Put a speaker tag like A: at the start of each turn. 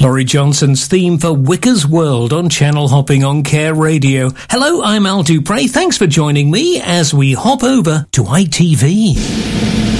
A: Laurie Johnson's theme for Wicker's World on Channel Hopping on Care Radio. Hello, I'm Al Dupre. Thanks for joining me as we hop over to ITV.